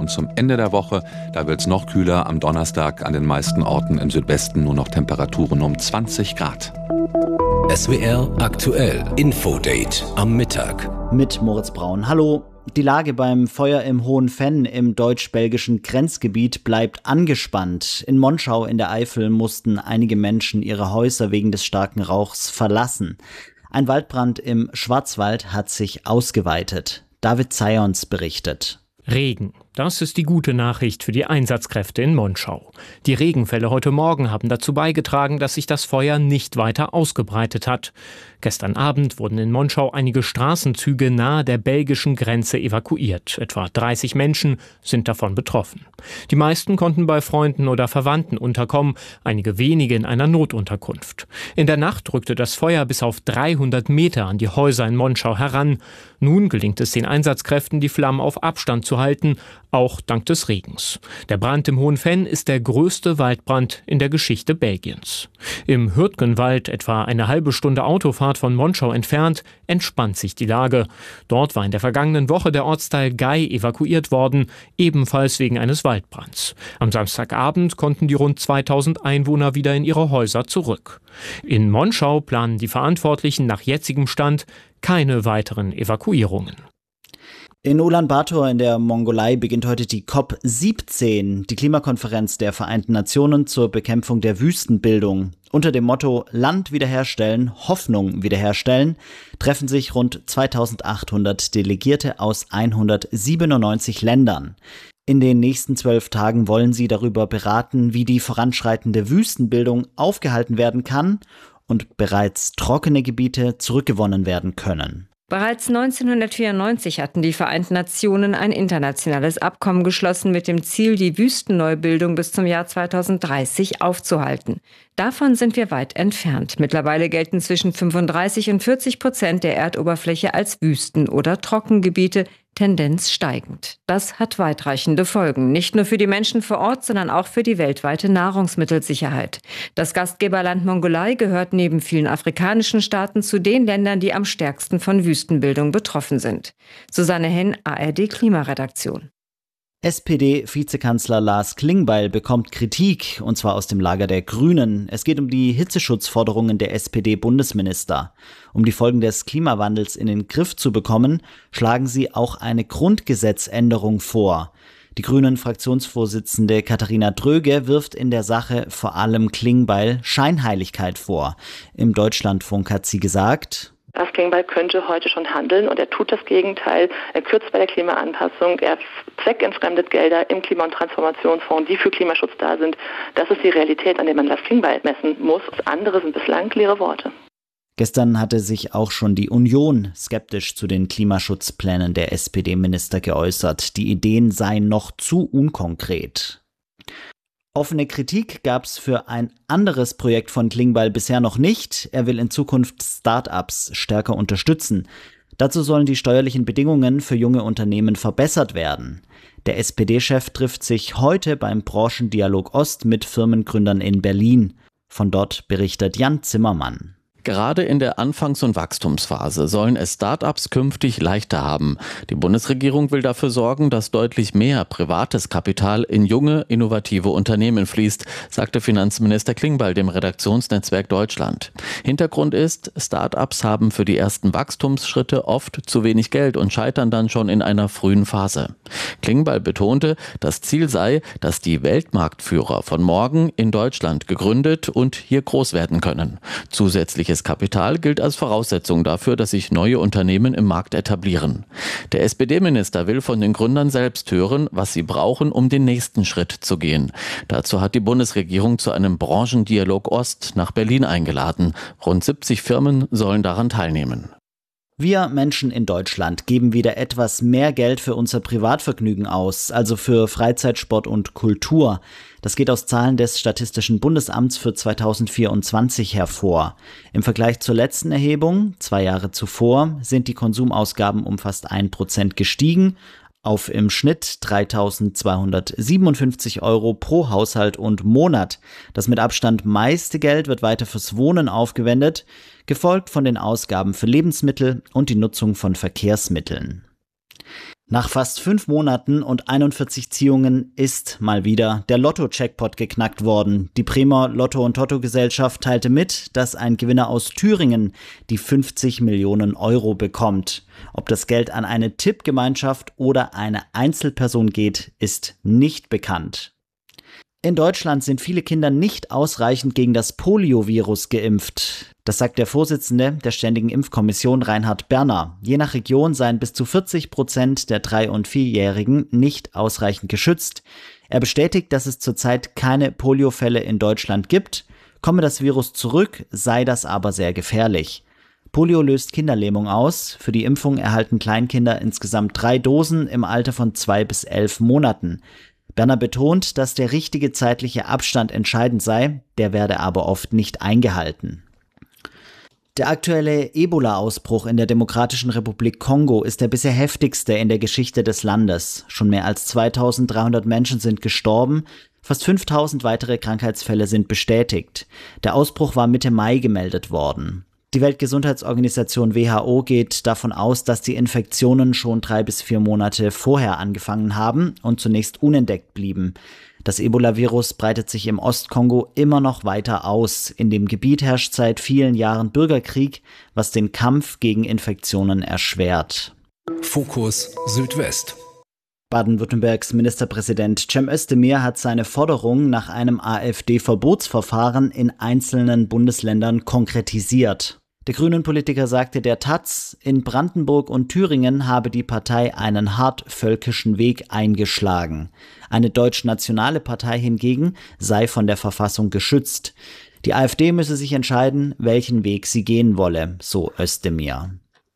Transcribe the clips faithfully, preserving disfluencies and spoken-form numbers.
und zum Ende der Woche, da wird es noch kühler. Am Donnerstag an den meisten Orten im Südwesten nur noch Temperaturen um zwanzig Grad. S W R aktuell Infodate am Mittag. Mit Moritz Braun. Hallo. Die Lage beim Feuer im Hohen Venn im deutsch-belgischen Grenzgebiet bleibt angespannt. In Monschau in der Eifel mussten einige Menschen ihre Häuser wegen des starken Rauchs verlassen. Ein Waldbrand im Schwarzwald hat sich ausgeweitet. David Zayons berichtet. Regen. Das ist die gute Nachricht für die Einsatzkräfte in Monschau. Die Regenfälle heute Morgen haben dazu beigetragen, dass sich das Feuer nicht weiter ausgebreitet hat. Gestern Abend wurden in Monschau einige Straßenzüge nahe der belgischen Grenze evakuiert. Etwa dreißig Menschen sind davon betroffen. Die meisten konnten bei Freunden oder Verwandten unterkommen, einige wenige in einer Notunterkunft. In der Nacht rückte das Feuer bis auf dreihundert Meter an die Häuser in Monschau heran. Nun gelingt es den Einsatzkräften, die Flammen auf Abstand zu halten, auch dank des Regens. Der Brand im Hohen Venn ist der größte Waldbrand in der Geschichte Belgiens. Im Hürtgenwald, etwa eine halbe Stunde Autofahrt von Monschau entfernt, entspannt sich die Lage. Dort war in der vergangenen Woche der Ortsteil Gei evakuiert worden, ebenfalls wegen eines Waldbrands. Am Samstagabend konnten die rund zweitausend Einwohner wieder in ihre Häuser zurück. In Monschau planen die Verantwortlichen nach jetzigem Stand keine weiteren Evakuierungen. In Ulaanbaatar in der Mongolei beginnt heute die COP siebzehn, die Klimakonferenz der Vereinten Nationen zur Bekämpfung der Wüstenbildung. Unter dem Motto Land wiederherstellen, Hoffnung wiederherstellen treffen sich rund zweitausendachthundert Delegierte aus hundertsiebenundneunzig Ländern. In den nächsten zwölf Tagen wollen sie darüber beraten, wie die voranschreitende Wüstenbildung aufgehalten werden kann und bereits trockene Gebiete zurückgewonnen werden können. Bereits neunzehnhundertvierundneunzig hatten die Vereinten Nationen ein internationales Abkommen geschlossen mit dem Ziel, die Wüstenneubildung bis zum Jahr zweitausenddreißig aufzuhalten. Davon sind wir weit entfernt. Mittlerweile gelten zwischen fünfunddreißig und vierzig Prozent der Erdoberfläche als Wüsten- oder Trockengebiete, Tendenz steigend. Das hat weitreichende Folgen, nicht nur für die Menschen vor Ort, sondern auch für die weltweite Nahrungsmittelsicherheit. Das Gastgeberland Mongolei gehört neben vielen afrikanischen Staaten zu den Ländern, die am stärksten von Wüstenbildung betroffen sind. Susanne Henn, A R D Klimaredaktion. S P D-Vizekanzler Lars Klingbeil bekommt Kritik, und zwar aus dem Lager der Grünen. Es geht um die Hitzeschutzforderungen der S P D-Bundesminister. Um die Folgen des Klimawandels in den Griff zu bekommen, schlagen sie auch eine Grundgesetzänderung vor. Die Grünen-Fraktionsvorsitzende Katharina Dröge wirft in der Sache vor allem Klingbeil Scheinheiligkeit vor. Im Deutschlandfunk hat sie gesagt: Lars Klingbeil könnte heute schon handeln und er tut das Gegenteil. Er kürzt bei der Klimaanpassung, er zweckentfremdet Gelder im Klima- und Transformationsfonds, die für Klimaschutz da sind. Das ist die Realität, an der man Lars Klingbeil messen muss. Das andere sind bislang leere Worte. Gestern hatte sich auch schon die Union skeptisch zu den Klimaschutzplänen der S P D-Minister geäußert. Die Ideen seien noch zu unkonkret. Offene Kritik gab es für ein anderes Projekt von Klingbeil bisher noch nicht. Er will in Zukunft Start-ups stärker unterstützen. Dazu sollen die steuerlichen Bedingungen für junge Unternehmen verbessert werden. Der S P D-Chef trifft sich heute beim Branchendialog Ost mit Firmengründern in Berlin. Von dort berichtet Jan Zimmermann. Gerade in der Anfangs- und Wachstumsphase sollen es Start-ups künftig leichter haben. Die Bundesregierung will dafür sorgen, dass deutlich mehr privates Kapital in junge, innovative Unternehmen fließt, sagte Finanzminister Klingbeil dem Redaktionsnetzwerk Deutschland. Hintergrund ist, Start-ups haben für die ersten Wachstumsschritte oft zu wenig Geld und scheitern dann schon in einer frühen Phase. Klingbeil betonte, das Ziel sei, dass die Weltmarktführer von morgen in Deutschland gegründet und hier groß werden können. Zusätzliches Kapital gilt als Voraussetzung dafür, dass sich neue Unternehmen im Markt etablieren. Der S P D-Minister will von den Gründern selbst hören, was sie brauchen, um den nächsten Schritt zu gehen. Dazu hat die Bundesregierung zu einem Branchendialog Ost nach Berlin eingeladen. Rund siebzig Firmen sollen daran teilnehmen. Wir Menschen in Deutschland geben wieder etwas mehr Geld für unser Privatvergnügen aus, also für Freizeit, Sport und Kultur. Das geht aus Zahlen des Statistischen Bundesamts für zweitausendvierundzwanzig hervor. Im Vergleich zur letzten Erhebung, zwei Jahre zuvor, sind die Konsumausgaben um fast ein Prozent gestiegen, auf im Schnitt dreitausendzweihundertsiebenundfünfzig Euro pro Haushalt und Monat. Das mit Abstand meiste Geld wird weiter fürs Wohnen aufgewendet, gefolgt von den Ausgaben für Lebensmittel und die Nutzung von Verkehrsmitteln. Nach fast fünf Monaten und einundvierzig Ziehungen ist mal wieder der Lotto-Jackpot geknackt worden. Die Bremer Lotto- und Toto-Gesellschaft teilte mit, dass ein Gewinner aus Thüringen die fünfzig Millionen Euro bekommt. Ob das Geld an eine Tippgemeinschaft oder eine Einzelperson geht, ist nicht bekannt. In Deutschland sind viele Kinder nicht ausreichend gegen das Poliovirus geimpft. Das sagt der Vorsitzende der Ständigen Impfkommission Reinhard Berner. Je nach Region seien bis zu vierzig Prozent der drei- und vierjährigen nicht ausreichend geschützt. Er bestätigt, dass es zurzeit keine Poliofälle in Deutschland gibt. Komme das Virus zurück, sei das aber sehr gefährlich. Polio löst Kinderlähmung aus. Für die Impfung erhalten Kleinkinder insgesamt drei Dosen im Alter von zwei bis elf Monaten. Berner betont, dass der richtige zeitliche Abstand entscheidend sei, der werde aber oft nicht eingehalten. Der aktuelle Ebola-Ausbruch in der Demokratischen Republik Kongo ist der bisher heftigste in der Geschichte des Landes. Schon mehr als zweitausenddreihundert Menschen sind gestorben, fast fünftausend weitere Krankheitsfälle sind bestätigt. Der Ausbruch war Mitte Mai gemeldet worden. Die Weltgesundheitsorganisation W H O geht davon aus, dass die Infektionen schon drei bis vier Monate vorher angefangen haben und zunächst unentdeckt blieben. Das Ebola-Virus breitet sich im Ostkongo immer noch weiter aus. In dem Gebiet herrscht seit vielen Jahren Bürgerkrieg, was den Kampf gegen Infektionen erschwert. Fokus Südwest. Baden-Württembergs Ministerpräsident Cem Özdemir hat seine Forderung nach einem AfD-Verbotsverfahren in einzelnen Bundesländern konkretisiert. Der Grünen-Politiker sagte der Taz, in Brandenburg und Thüringen habe die Partei einen hart völkischen Weg eingeschlagen. Eine deutsch-nationale Partei hingegen sei von der Verfassung geschützt. Die AfD müsse sich entscheiden, welchen Weg sie gehen wolle, so Özdemir.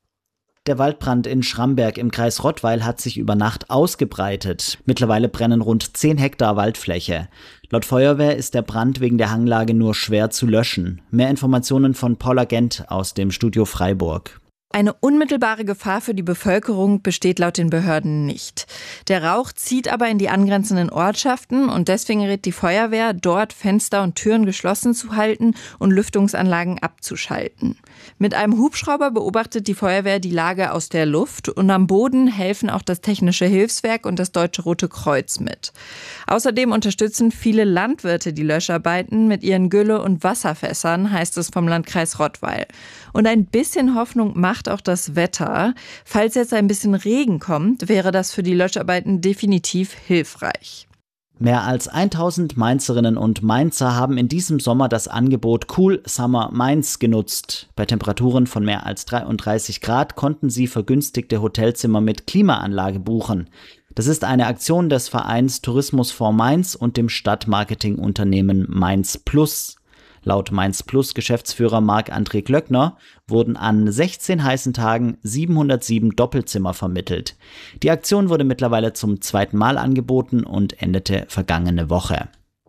Der Waldbrand in Schramberg im Kreis Rottweil hat sich über Nacht ausgebreitet. Mittlerweile brennen rund zehn Hektar Waldfläche. Laut Feuerwehr ist der Brand wegen der Hanglage nur schwer zu löschen. Mehr Informationen von Paula Gent aus dem Studio Freiburg. Eine unmittelbare Gefahr für die Bevölkerung besteht laut den Behörden nicht. Der Rauch zieht aber in die angrenzenden Ortschaften und deswegen rät die Feuerwehr, dort Fenster und Türen geschlossen zu halten und Lüftungsanlagen abzuschalten. Mit einem Hubschrauber beobachtet die Feuerwehr die Lage aus der Luft und am Boden helfen auch das Technische Hilfswerk und das Deutsche Rote Kreuz mit. Außerdem unterstützen viele Landwirte die Löscharbeiten mit ihren Gülle- und Wasserfässern, heißt es vom Landkreis Rottweil. Und ein bisschen Hoffnung macht auch das Wetter. Falls jetzt ein bisschen Regen kommt, wäre das für die Löscharbeiten definitiv hilfreich. Mehr als tausend Mainzerinnen und Mainzer haben in diesem Sommer das Angebot Cool Summer Mainz genutzt. Bei Temperaturen von mehr als dreiunddreißig Grad konnten sie vergünstigte Hotelzimmer mit Klimaanlage buchen. Das ist eine Aktion des Vereins Tourismusfonds Mainz und dem Stadtmarketingunternehmen Mainz Plus. Laut Mainz Plus Geschäftsführer Marc-André Glöckner wurden an sechzehn heißen Tagen siebenhundertsieben Doppelzimmer vermittelt. Die Aktion wurde mittlerweile zum zweiten Mal angeboten und endete vergangene Woche.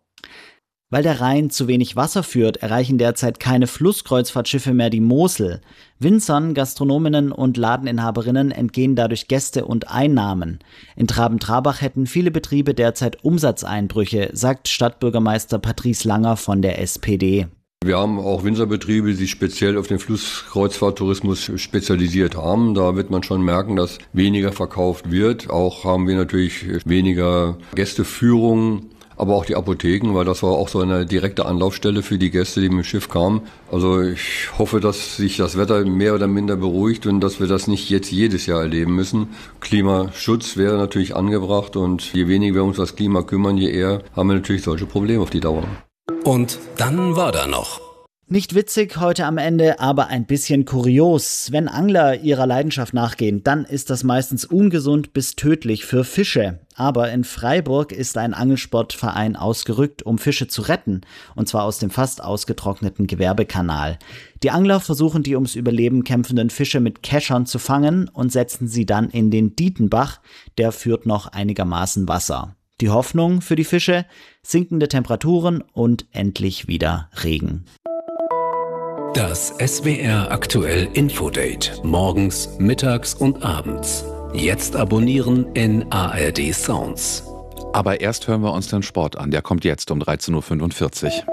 Weil der Rhein zu wenig Wasser führt, erreichen derzeit keine Flusskreuzfahrtschiffe mehr die Mosel. Winzern, Gastronominnen und Ladeninhaberinnen entgehen dadurch Gäste und Einnahmen. In Traben-Trabach hätten viele Betriebe derzeit Umsatzeinbrüche, sagt Stadtbürgermeister Patrice Langer von der S P D. Wir haben auch Winzerbetriebe, die sich speziell auf den Flusskreuzfahrttourismus spezialisiert haben. Da wird man schon merken, dass weniger verkauft wird. Auch haben wir natürlich weniger Gästeführungen. Aber auch die Apotheken, weil das war auch so eine direkte Anlaufstelle für die Gäste, die mit dem Schiff kamen. Also ich hoffe, dass sich das Wetter mehr oder minder beruhigt und dass wir das nicht jetzt jedes Jahr erleben müssen. Klimaschutz wäre natürlich angebracht und je weniger wir uns um das Klima kümmern, je eher haben wir natürlich solche Probleme auf die Dauer. Und dann war da noch. Nicht witzig heute am Ende, aber ein bisschen kurios. Wenn Angler ihrer Leidenschaft nachgehen, dann ist das meistens ungesund bis tödlich für Fische. Aber in Freiburg ist ein Angelsportverein ausgerückt, um Fische zu retten, und zwar aus dem fast ausgetrockneten Gewerbekanal. Die Angler versuchen die ums Überleben kämpfenden Fische mit Keschern zu fangen und setzen sie dann in den Dietenbach, der führt noch einigermaßen Wasser. Die Hoffnung für die Fische? Sinkende Temperaturen und endlich wieder Regen. Das S W R aktuell Infodate. Morgens, mittags und abends. Jetzt abonnieren in A R D Sounds. Aber erst hören wir uns den Sport an. Der kommt jetzt um dreizehn Uhr fünfundvierzig.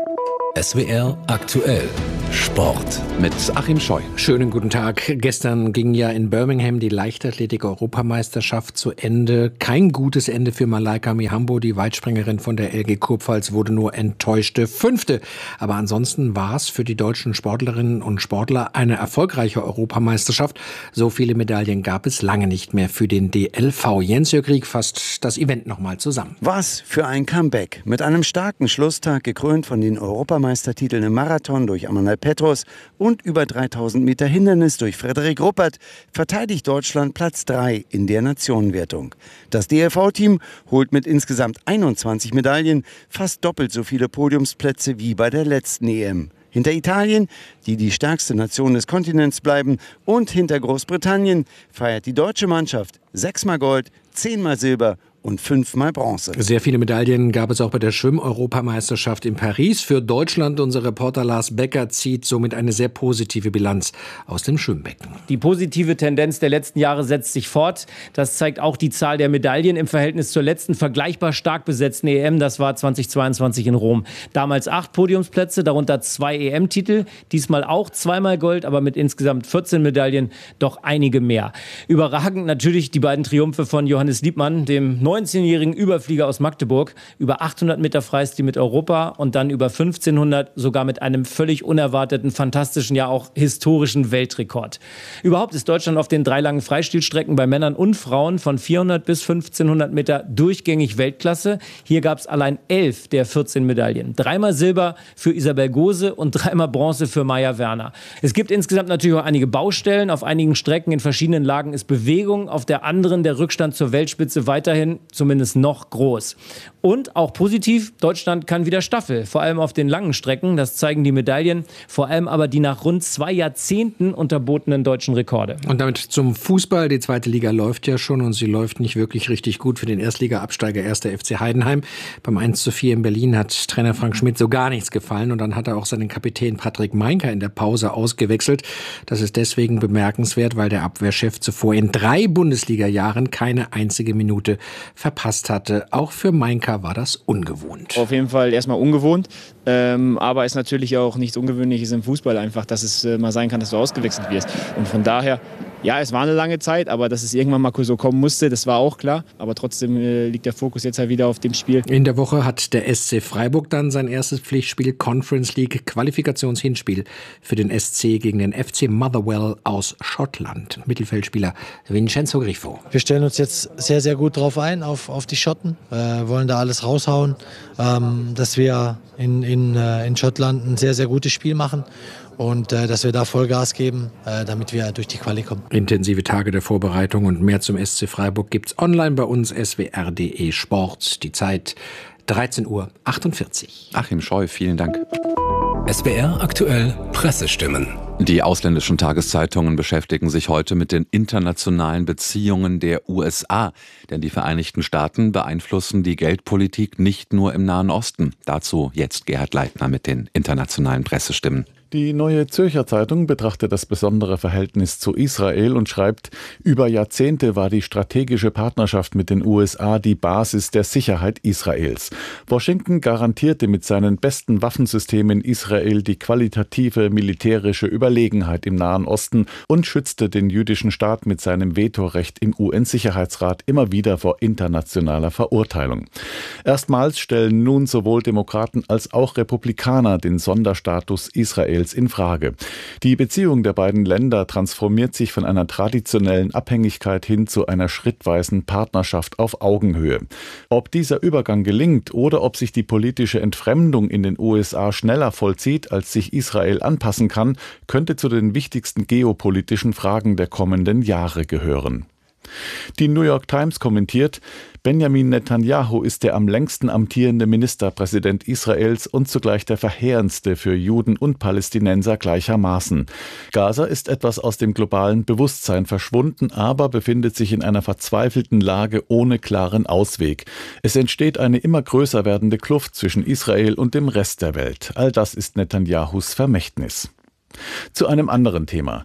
S W R aktuell Sport mit Achim Scheu. Schönen guten Tag. Gestern ging ja in Birmingham die Leichtathletik-Europameisterschaft zu Ende. Kein gutes Ende für Malaika Mihambo. Die Weitspringerin von der L G Kurpfalz wurde nur enttäuschte Fünfte. Aber ansonsten war es für die deutschen Sportlerinnen und Sportler eine erfolgreiche Europameisterschaft. So viele Medaillen gab es lange nicht mehr für den D L V. Jens-Jörg Rieck fasst das Event nochmal zusammen. Was für ein Comeback. Mit einem starken Schlusstag, gekrönt von den Europameistertiteln im Marathon durch Amanal Petros und über dreitausend Meter Hindernis durch Frederik Ruppert, verteidigt Deutschland Platz drei in der Nationenwertung. Das D L V-Team holt mit insgesamt einundzwanzig Medaillen fast doppelt so viele Podiumsplätze wie bei der letzten E M. Hinter Italien, die die stärkste Nation des Kontinents bleiben, und hinter Großbritannien feiert die deutsche Mannschaft sechsmal Gold, zehnmal Silber und fünfmal Bronze. Sehr viele Medaillen gab es auch bei der Schwimm-Europameisterschaft in Paris. Für Deutschland, unser Reporter Lars Becker, zieht somit eine sehr positive Bilanz aus dem Schwimmbecken. Die positive Tendenz der letzten Jahre setzt sich fort. Das zeigt auch die Zahl der Medaillen im Verhältnis zur letzten vergleichbar stark besetzten E M. Das war zweitausendzweiundzwanzig in Rom. Damals acht Podiumsplätze, darunter zwei E M-Titel. Diesmal auch zweimal Gold, aber mit insgesamt vierzehn Medaillen doch einige mehr. Überragend natürlich die beiden Triumphe von Johannes Liebmann, dem neunzehnjährigen Überflieger aus Magdeburg, über achthundert Meter Freistil mit Europa und dann über fünfzehnhundert sogar mit einem völlig unerwarteten, fantastischen, ja auch historischen Weltrekord. Überhaupt ist Deutschland auf den drei langen Freistilstrecken bei Männern und Frauen von vierhundert bis fünfzehnhundert Meter durchgängig Weltklasse. Hier gab es allein elf der vierzehn Medaillen. Dreimal Silber für Isabel Gose und dreimal Bronze für Maja Werner. Es gibt insgesamt natürlich auch einige Baustellen. Auf einigen Strecken in verschiedenen Lagen ist Bewegung, auf der anderen der Rückstand zur Weltspitze weiterhin zumindest noch groß. Und auch positiv, Deutschland kann wieder Staffel, vor allem auf den langen Strecken. Das zeigen die Medaillen, vor allem aber die nach rund zwei Jahrzehnten unterbotenen deutschen Rekorde. Und damit zum Fußball. Die zweite Liga läuft ja schon und sie läuft nicht wirklich richtig gut für den Erstliga-Absteiger erster F C Heidenheim. Beim eins zu vier in Berlin hat Trainer Frank Schmidt so gar nichts gefallen und dann hat er auch seinen Kapitän Patrick Meinka in der Pause ausgewechselt. Das ist deswegen bemerkenswert, weil der Abwehrchef zuvor in drei Bundesliga-Jahren keine einzige Minute verpasst hatte. Auch für Meinka war das ungewohnt. Auf jeden Fall erstmal ungewohnt, ähm, aber es ist natürlich auch nichts Ungewöhnliches im Fußball einfach, dass es äh, mal sein kann, dass du ausgewechselt wirst. Und von daher, ja, es war eine lange Zeit, aber dass es irgendwann mal so kommen musste, das war auch klar. Aber trotzdem äh, liegt der Fokus jetzt halt wieder auf dem Spiel. In der Woche hat der S C Freiburg dann sein erstes Pflichtspiel, Conference League Qualifikationshinspiel für den S C gegen den F C Motherwell aus Schottland. Mittelfeldspieler Vincenzo Grifo. Wir stellen uns jetzt sehr, sehr gut drauf ein, auf, auf die Schotten. Äh, wollen da alles raushauen, ähm, dass wir in, in, äh, in Schottland ein sehr, sehr gutes Spiel machen. Und äh, dass wir da Vollgas geben, äh, damit wir durch die Quali kommen. Intensive Tage der Vorbereitung und mehr zum S C Freiburg gibt's online bei uns, s w r punkt d e Sport. Die Zeit dreizehn Uhr achtundvierzig. Achim Scheu, vielen Dank. S W R aktuell Pressestimmen. Die ausländischen Tageszeitungen beschäftigen sich heute mit den internationalen Beziehungen der U S A. Denn die Vereinigten Staaten beeinflussen die Geldpolitik nicht nur im Nahen Osten. Dazu jetzt Gerhard Leitner mit den internationalen Pressestimmen. Die Neue Zürcher Zeitung betrachtet das besondere Verhältnis zu Israel und schreibt, über Jahrzehnte war die strategische Partnerschaft mit den U S A die Basis der Sicherheit Israels. Washington garantierte mit seinen besten Waffensystemen Israel die qualitative militärische Überlegenheit im Nahen Osten und schützte den jüdischen Staat mit seinem Vetorecht im U N-Sicherheitsrat immer wieder vor internationaler Verurteilung. Erstmals stellen nun sowohl Demokraten als auch Republikaner den Sonderstatus Israels in Frage. Die Beziehung der beiden Länder transformiert sich von einer traditionellen Abhängigkeit hin zu einer schrittweisen Partnerschaft auf Augenhöhe. Ob dieser Übergang gelingt oder ob sich die politische Entfremdung in den U S A schneller vollzieht, als sich Israel anpassen kann, könnte zu den wichtigsten geopolitischen Fragen der kommenden Jahre gehören. Die New York Times kommentiert, Benjamin Netanyahu ist der am längsten amtierende Ministerpräsident Israels und zugleich der verheerendste für Juden und Palästinenser gleichermaßen. Gaza ist etwas aus dem globalen Bewusstsein verschwunden, aber befindet sich in einer verzweifelten Lage ohne klaren Ausweg. Es entsteht eine immer größer werdende Kluft zwischen Israel und dem Rest der Welt. All das ist Netanyahus Vermächtnis. Zu einem anderen Thema.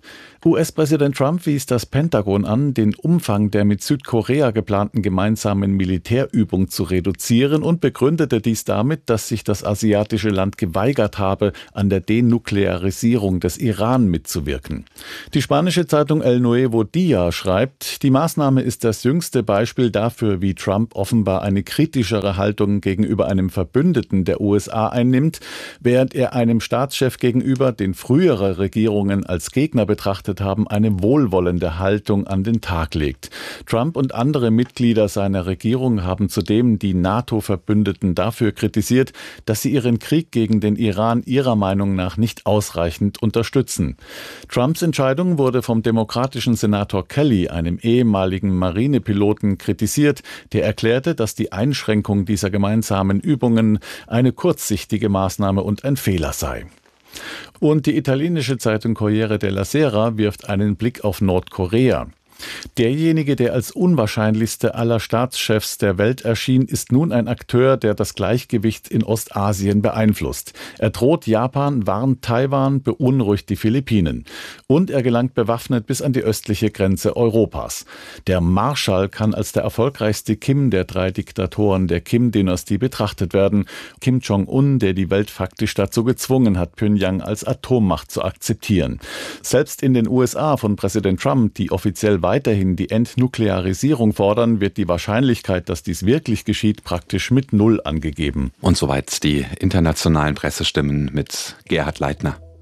U S-Präsident Trump wies das Pentagon an, den Umfang der mit Südkorea geplanten gemeinsamen Militärübung zu reduzieren und begründete dies damit, dass sich das asiatische Land geweigert habe, an der Denuklearisierung des Iran mitzuwirken. Die spanische Zeitung El Nuevo Día schreibt, die Maßnahme ist das jüngste Beispiel dafür, wie Trump offenbar eine kritischere Haltung gegenüber einem Verbündeten der U S A einnimmt, während er einem Staatschef gegenüber, den frühere Regierungen als Gegner betrachtet haben, eine wohlwollende Haltung an den Tag legt. Trump und andere Mitglieder seiner Regierung haben zudem die NATO-Verbündeten dafür kritisiert, dass sie ihren Krieg gegen den Iran ihrer Meinung nach nicht ausreichend unterstützen. Trumps Entscheidung wurde vom demokratischen Senator Kelly, einem ehemaligen Marinepiloten, kritisiert, der erklärte, dass die Einschränkung dieser gemeinsamen Übungen eine kurzsichtige Maßnahme und ein Fehler sei. Und die italienische Zeitung Corriere della Sera wirft einen Blick auf Nordkorea. Derjenige, der als unwahrscheinlichste aller Staatschefs der Welt erschien, ist nun ein Akteur, der das Gleichgewicht in Ostasien beeinflusst. Er droht Japan, warnt Taiwan, beunruhigt die Philippinen. Und er gelangt bewaffnet bis an die östliche Grenze Europas. Der Marschall kann als der erfolgreichste Kim der drei Diktatoren der Kim-Dynastie betrachtet werden. Kim Jong-un, der die Welt faktisch dazu gezwungen hat, Pyongyang als Atommacht zu akzeptieren. Selbst in den U S A von Präsident Trump, die offiziell weiterhin die Entnuklearisierung fordern, wird die Wahrscheinlichkeit, dass dies wirklich geschieht, praktisch mit Null angegeben. Und soweit die internationalen Pressestimmen mit Gerhard Leitner.